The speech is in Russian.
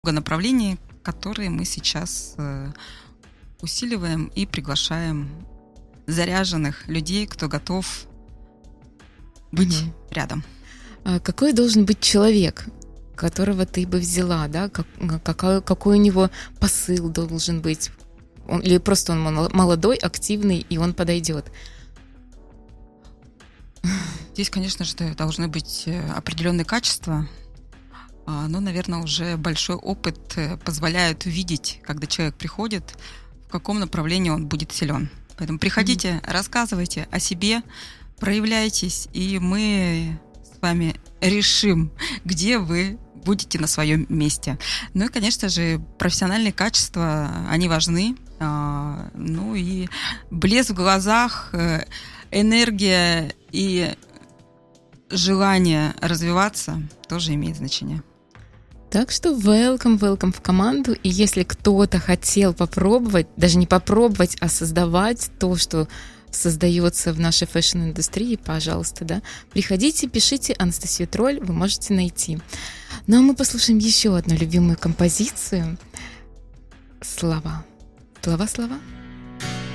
направлений, которые мы сейчас усиливаем и приглашаем заряженных людей, кто готов быть рядом. Какой должен быть человек, которого ты бы взяла, да? Какой у него посыл должен быть? Или просто он молодой, активный, и он подойдет? Здесь, конечно же, должны быть определенные качества, но, наверное, уже большой опыт позволяет увидеть, когда человек приходит, в каком направлении он будет силен. Поэтому приходите, рассказывайте о себе, проявляйтесь, и мы с вами решим, где вы будете на своем месте. Ну и, конечно же, профессиональные качества, они важны. Ну и блеск в глазах, энергия и желание развиваться тоже имеет значение. Так что welcome в команду. И если кто-то хотел попробовать, даже не попробовать, а создавать то, что создается в нашей фэшн-индустрии, пожалуйста, да, приходите, пишите, Анастасию Тролль вы можете найти. Ну а мы послушаем еще одну любимую композицию. Слова.